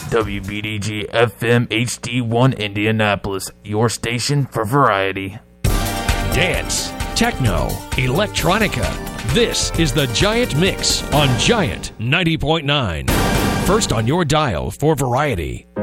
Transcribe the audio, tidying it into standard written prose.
WBDG FM HD1 Indianapolis, your station for variety. Dance, techno, electronica. This is the Giant Mix on Giant 90.9. First on your dial for variety.